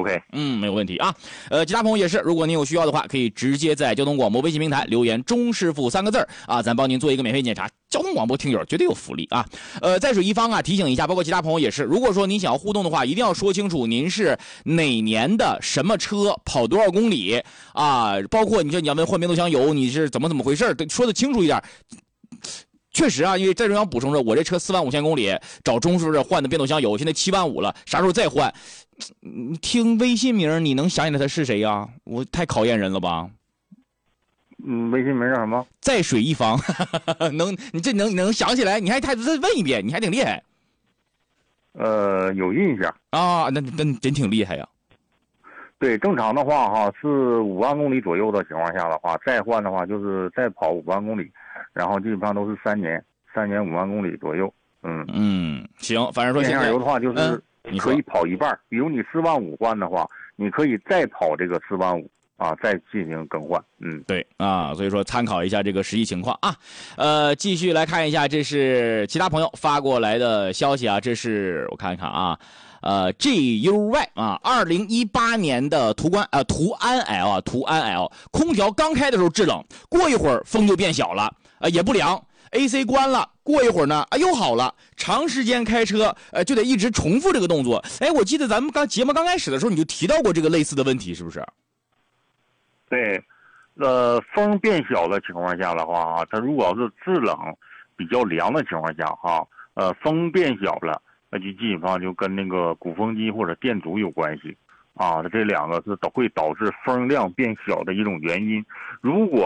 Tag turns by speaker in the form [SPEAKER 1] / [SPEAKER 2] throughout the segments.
[SPEAKER 1] OK，
[SPEAKER 2] 没有问题啊。其他朋友也是，如果您有需要的话，可以直接在交通广播微信平台留言钟师傅3个字啊，咱帮您做一个免费检查。交通广播听友绝对有福利啊。在水一方啊，提醒一下，包括其他朋友也是，如果说您想要互动的话，一定要说清楚您是哪年的什么车，跑多少公里啊，包括你说你要问换变速箱油，你是怎么回事，说的清楚一点。确实啊，因为再中央补充着，我这车45000公里，找钟师傅换的变速箱油，现在75000了，啥时候再换？你听微信名，你能想起来他是谁呀？我太考验人了吧？
[SPEAKER 1] 微信名叫什么？
[SPEAKER 2] 在水一方，你这能想起来？你还再问一遍，你还挺厉害。
[SPEAKER 1] 有印象
[SPEAKER 2] 啊，那真挺厉害呀。
[SPEAKER 1] 对，正常的话哈是5万公里左右的情况下的话，再换的话就是再跑5万公里，然后基本上都是3年5万公里左右。
[SPEAKER 2] 行，反正说现在
[SPEAKER 1] 油的话就是你可以跑一半，比如你45000换的话，你可以再跑这个45000啊，再进行更换。
[SPEAKER 2] 对啊，所以说参考一下这个实际情况啊。继续来看一下，这是其他朋友发过来的消息啊，这是我看一看啊。GUY 啊，2018年的途安 L，空调刚开的时候制冷，过一会儿风就变小了，也不凉 ，AC 关了，过一会儿呢，又好了。长时间开车，就得一直重复这个动作。我记得咱们节目刚开始的时候你就提到过这个类似的问题，是不是？
[SPEAKER 1] 对，风变小的情况下的话，它如果要是制冷比较凉的情况下哈，风变小了。那就基本上就跟那个鼓风机或者电阻有关系啊，这两个是会导致风量变小的一种原因。如果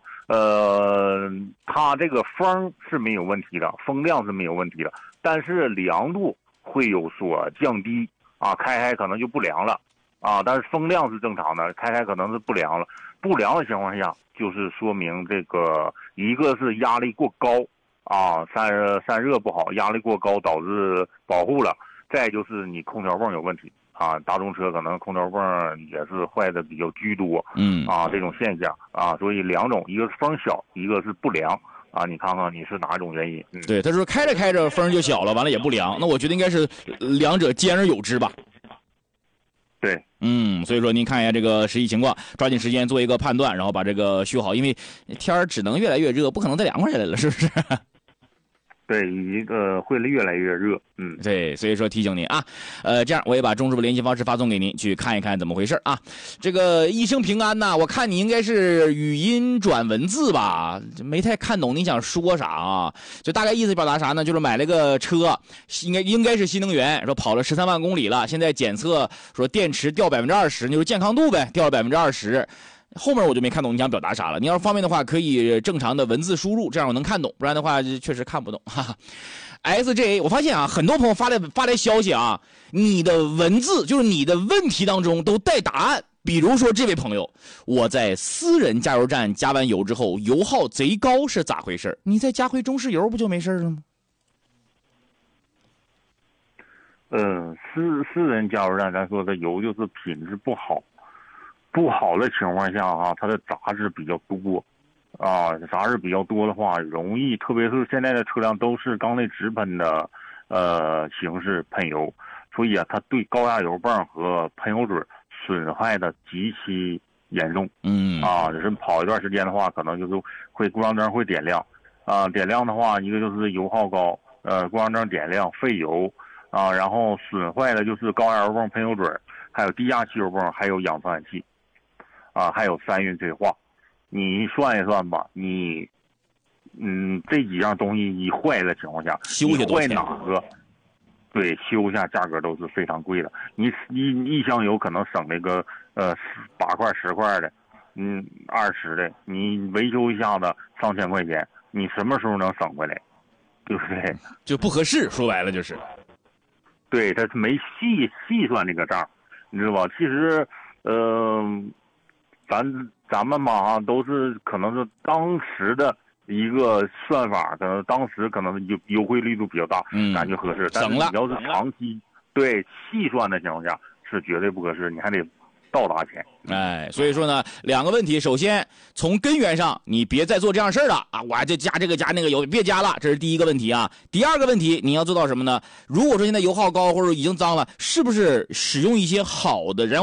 [SPEAKER 1] 它这个风是没有问题的，风量是没有问题的，但是凉度会有所降低啊，开可能就不凉了啊，但是风量是正常的，开可能是不凉了。不凉的情况下，就是说明这个一个是压力过高。散热不好，压力过高导致保护了，再就是你空调泵有问题啊，大众车可能空调泵也是坏的比较居多，这种现象啊，所以两种，一个是风小，一个是不凉啊，你看看你是哪种原因？
[SPEAKER 2] 对，他说开着风就小了，完了也不凉，那我觉得应该是两者兼而有之吧。
[SPEAKER 1] 对，
[SPEAKER 2] 所以说您看一下这个实际情况，抓紧时间做一个判断，然后把这个修好，因为天儿只能越来越热，不可能再凉快下来了，是不是？
[SPEAKER 1] 对，会越来越热。
[SPEAKER 2] 对，所以说提醒您啊，这样我也把钟师傅联系方式发送给您，去看一看怎么回事啊。这个一生平安呐，我看你应该是语音转文字吧，没太看懂你想说啥啊？就大概意思表达啥呢？就是买了个车，应该是新能源，说跑了13万公里了，现在检测说电池掉20%，就是健康度呗，掉了20%。后面我就没看懂你想表达啥了。你要是方便的话，可以正常的文字输入，这样我能看懂，不然的话确实看不懂。哈哈 SJ， 我发现啊，很多朋友发来消息啊，你的文字就是你的问题当中都带答案。比如说这位朋友，我在私人加油站加完油之后，油耗贼高是咋回事？你再加回中石油不就没事了吗？
[SPEAKER 1] 私人加油站，咱说的油就是品质不好的情况下它的杂质比较多啊，杂质比较多的话，容易，特别是现在的车辆都是缸内直喷的形式喷油，所以它对高压油泵和喷油嘴损害的极其严重。就是跑一段时间的话，可能就是会故障灯会点亮点亮的话，一个就是油耗高，故障灯点亮费油然后损坏的就是高压油泵、喷油嘴，还有低压汽油泵，还有氧传感器还有3运催化。你算一算吧，你这几样东西一坏的情况下，你坏哪个？对，修一下价格都是非常贵的。你一箱油可能省那个8块10块的，20的，你维修一下子上千块钱，你什么时候能省回来？对不对？
[SPEAKER 2] 就不合适，说白了就是。
[SPEAKER 1] 对，他没细算这个账，你知道吧？其实咱们嘛都是可能是当时的一个算法，可能当时可能优惠力度比较大，感觉合适。但是你要是长期对细算的情况下，是绝对不合适，你还得倒打钱。
[SPEAKER 2] 所以说呢，两个问题，首先从根源上，你别再做这样事儿了啊！我就加这个加那个油，别加了，这是第一个问题啊。第二个问题，你要做到什么呢？如果说现在油耗高或者已经脏了，是不是使用一些好的燃油